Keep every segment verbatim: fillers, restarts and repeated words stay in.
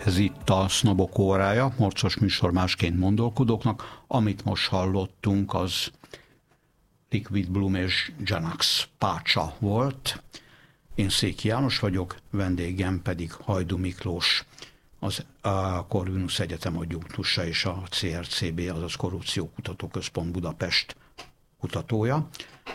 Ez itt a Sznobok órája, morcos műsor másként gondolkodóknak. Amit most hallottunk, az Liquid Bloom és Janax Pácsa volt. Én Széki János vagyok, vendégem pedig Hajdú Miklós, az a Corvinus Egyetem adjunktusa és a cé er cé bé, azaz Korrupció Kutatóközpont Budapest kutatója.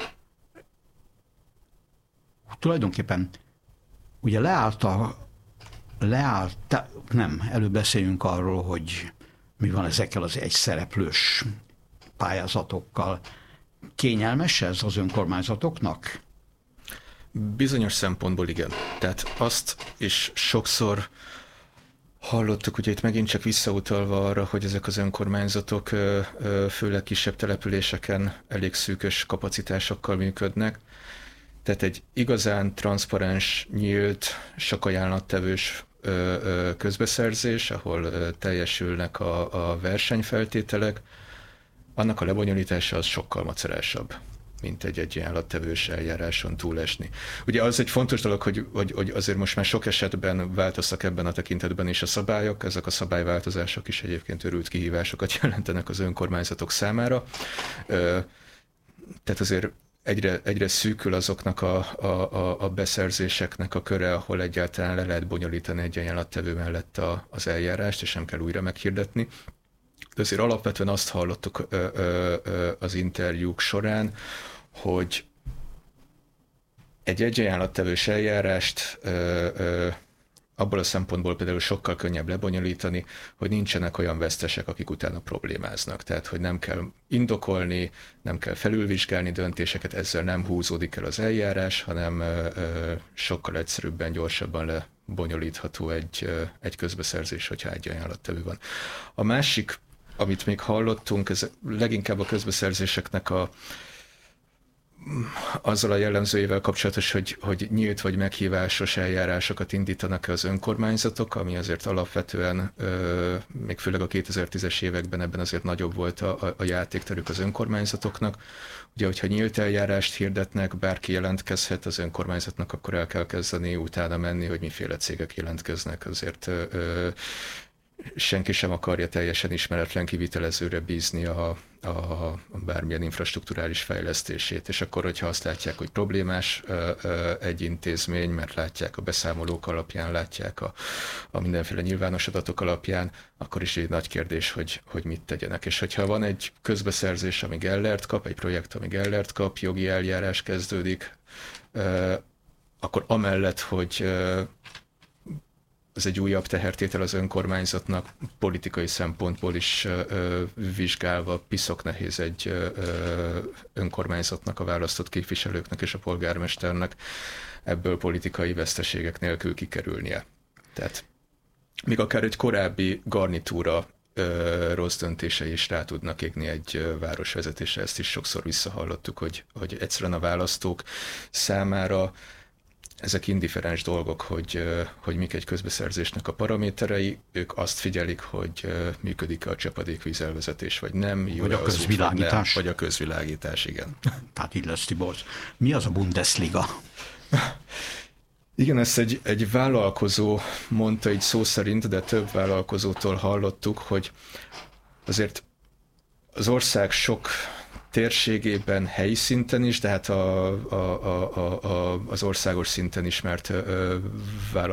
Tulajdonképpen ugye leállt a leállt, nem, előbb beszéljünk arról, hogy mi van ezekkel az egyszereplős pályázatokkal. Kényelmes ez az önkormányzatoknak? Bizonyos szempontból igen. Tehát azt is sokszor hallottuk, ugye itt megint csak visszautalva arra, hogy ezek az önkormányzatok főleg kisebb településeken elég szűkös kapacitásokkal működnek. Tehát egy igazán transzparens, nyílt, sok ajánlattevős közbeszerzés, ahol teljesülnek a, a versenyfeltételek, annak a lebonyolítása az sokkal macerásabb, mint egy egy ajánlattevős eljáráson túlesni. Ugye az egy fontos dolog, hogy, hogy, hogy azért most már sok esetben változtak ebben a tekintetben is a szabályok, ezek a szabályváltozások is egyébként őrült kihívásokat jelentenek az önkormányzatok számára. Tehát azért Egyre, egyre szűkül azoknak a, a, a beszerzéseknek a köre, ahol egyáltalán le lehet bonyolítani egy ajánlattevő mellett a, az eljárást, és nem kell újra meghirdetni. De azért alapvetően azt hallottuk ö, ö, ö, az interjúk során, hogy egy egy ajánlattevős eljárást ö, ö, abból a szempontból például sokkal könnyebb lebonyolítani, hogy nincsenek olyan vesztesek, akik utána problémáznak. Tehát, hogy nem kell indokolni, nem kell felülvizsgálni döntéseket, ezzel nem húzódik el az eljárás, hanem ö, ö, sokkal egyszerűbben, gyorsabban lebonyolítható egy, ö, egy közbeszerzés, hogyha egy ajánlattevő van. A másik, amit még hallottunk, ez leginkább a közbeszerzéseknek a azzal a jellemzőjével kapcsolatos, hogy, hogy nyílt vagy meghívásos eljárásokat indítanak az önkormányzatok, ami azért alapvetően, ö, még főleg a kétezer-tízes években ebben azért nagyobb volt a, a játékterük az önkormányzatoknak. Ugye, hogyha nyílt eljárást hirdetnek, bárki jelentkezhet az önkormányzatnak, akkor el kell kezdeni utána menni, hogy miféle cégek jelentkeznek. Azért ö, ö, senki sem akarja teljesen ismeretlen kivitelezőre bízni a, a, a bármilyen infrastrukturális fejlesztését, és akkor, hogyha azt látják, hogy problémás ö, ö, egy intézmény, mert látják a beszámolók alapján, látják a, a mindenféle nyilvános adatok alapján, akkor is egy nagy kérdés, hogy, hogy mit tegyenek. És hogyha van egy közbeszerzés, ami Gellert kap, egy projekt, ami Gellert kap, jogi eljárás kezdődik, ö, akkor amellett, hogy ö, ez egy újabb tehertétel az önkormányzatnak, politikai szempontból is ö, vizsgálva piszok nehéz egy ö, önkormányzatnak, a választott képviselőknek és a polgármesternek ebből politikai veszteségek nélkül kikerülnie. Tehát még akár egy korábbi garnitúra ö, rossz döntései is rá tudnak égni egy városvezetésre, ezt is sokszor visszahallottuk, hogy, hogy egyszerűen a választók számára ezek indifferens dolgok, hogy, hogy mik egy közbeszerzésnek a paraméterei, ők azt figyelik, hogy működik a csapadékvízelvezetés, vagy nem, vagy a közvilágítás. Nem, vagy a közvilágítás, igen. Tehát így lesz, Tibor. Mi az a Bundesliga? Igen, ezt egy, egy vállalkozó mondta így szó szerint, de több vállalkozótól hallottuk, hogy azért az ország sok térségében, helyi szinten is, de hát a, a, a, a, az országos szinten ismert vállalkozók